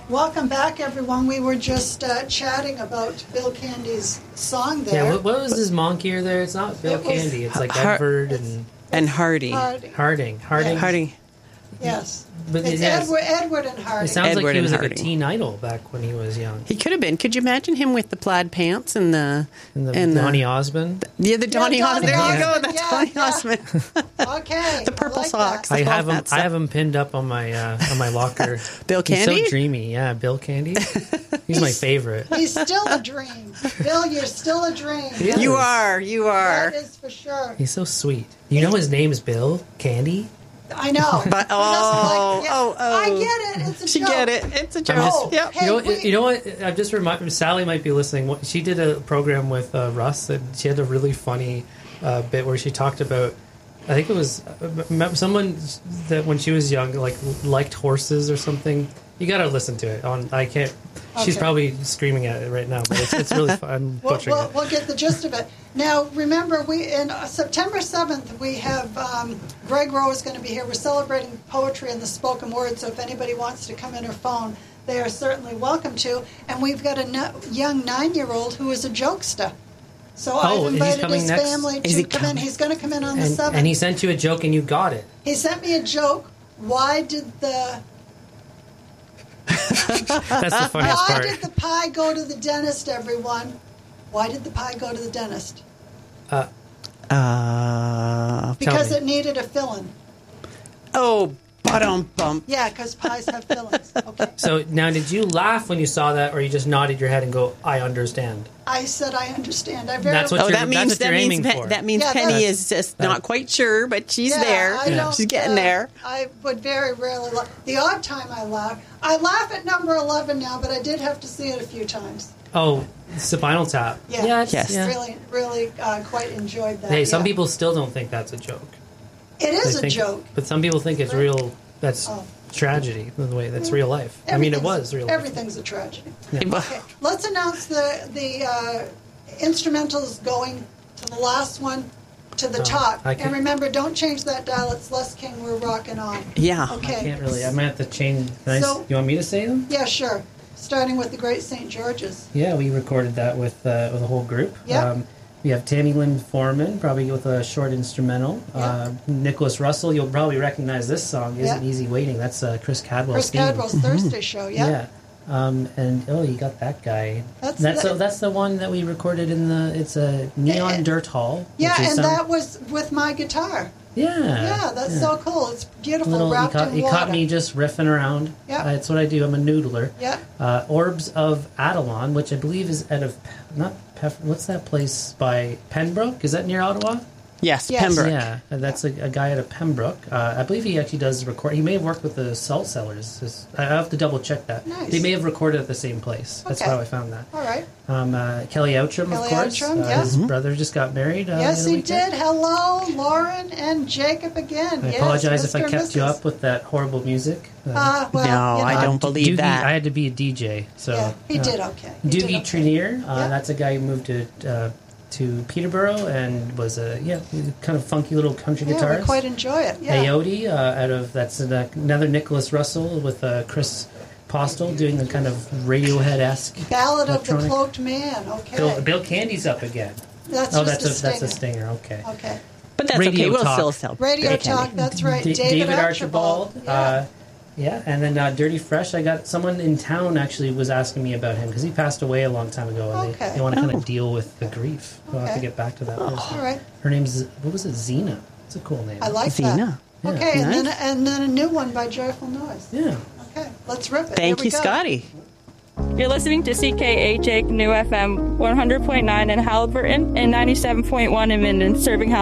Welcome back, everyone. We were just chatting about Bill Candy's song there. Yeah, what was his monkier there? It's not Bill Candy. It's like Edward and Hardy. Harding. Yes. But it's Edward and Harding. It sounds Edward like he was like a Harding. teen idol back when he was young. He could have been. Could you imagine him with the plaid pants and the Donny Osmond? Yeah, the Donny Osmond. There you go. That's Donny Osmond. Okay. The purple socks. I have him pinned up on my locker. Bill Candy? He's so dreamy. Yeah, Bill Candy. He's my favorite. He's still a dream. Bill, you're still a dream. You are. That is for sure. He's so sweet. You know his name's Bill Candy? I know. But I get it. It's a She joke. get it. It's a joke. Yep. Hey, you know what? I've just reminded. Sally might be listening. She did a program with Russ, and she had a really funny bit where she talked about. I think it was someone that when she was young, liked horses or something. You got to listen to it. I can't. She's probably screaming at it right now, but it's really fun. I'm butchering it. We'll get the gist of it. Now, remember, in September 7th, we have Greg Rowe is going to be here. We're celebrating poetry and the spoken word, so if anybody wants to come in or phone, they are certainly welcome to. And we've got a young 9-year-old who is a jokester. So I've invited his family to come in. He's going to come in on the 7th. And he sent you a joke and you got it. He sent me a joke. Why did the... That's the funniest part. Why did the pie go to the dentist, everyone? Why did the pie go to the dentist? Because it needed a filling. Oh, bump. Yeah, because pies have fillings. Okay. So now, did you laugh when you saw that, or you just nodded your head and go, "I understand"? I said, "I understand." That's what you're aiming for. That means Penny is just not quite sure, but she's there. She's getting there. I would very rarely laugh. The odd time I laugh at number 11 now, but I did have to see it a few times. Oh, Spinal Tap. Yeah. Yes. Really quite enjoyed that. Hey, some people still don't think that's a joke. It is a joke. But some people think it's real. That's tragedy, in the way that's real life. I mean, it was real life. Everything's a tragedy. Yeah. Okay, let's announce the instrumentals going to the last one to the top. And remember, don't change that dial. It's Les King. We're rocking on. Yeah. Okay. I can't really. I might have to change. You want me to say them? Yeah, sure. Starting with the Great St. George's. Yeah, we recorded that with a whole group. Yeah. We have Tammy Lynn Foreman, probably with a short instrumental. Yeah. Nicholas Russell, you'll probably recognize this song, Isn't Easy Waiting. That's Chris Cadwell's theme. Thursday show, yeah. And you got that guy. That's the one that we recorded it's a Neon Dirt Hall. Yeah, and that was with my guitar. Yeah, that's so cool. It's beautiful, wrapped in water. You caught me just riffing around. Yeah, that's what I do. I'm a noodler. Yeah. Orbs of Adelon, which I believe is out of what's that place by Pembroke? Is that near Ottawa? Yes. Pembroke. Yeah, that's a guy out of Pembroke. I believe he actually does record. He may have worked with the Salt Cellars. I have to double check that. Nice. They may have recorded at the same place. That's how I found that. All right. Kelly Outram, of course. His brother just got married. Yes, he did. Hello, Lauren and Jacob again. I apologize if I kept you up with that horrible music. No, I don't believe that. I had to be a DJ. So he did okay. Doogie Trenier, that's a guy who moved to Peterborough and was a kind of funky little country guitarist. Yeah, we quite enjoy it. Yeah. Ayoade, that's another Nicholas Russell with Chris Postel doing the kind of Radiohead-esque Ballad of the Cloaked Man. Okay. Bill Candy's up again. That's a stinger. Okay. But that's Radio okay. We'll Talk. still sell Radio Talk. That's right. David Archibald. And then Dirty Fresh. I got someone in town actually was asking me about him because he passed away a long time ago, and they want to kind of deal with the grief. We'll have to get back to that person. All right. Her name's Xena. It's a cool name. I like Xena. That. Okay, nice. and then a new one by Joyful Noise. Yeah. Okay, let's rip it. Thank you, Scotty. You're listening to CKHA New FM 100.9 in Haliburton and 97.1 in Minden, serving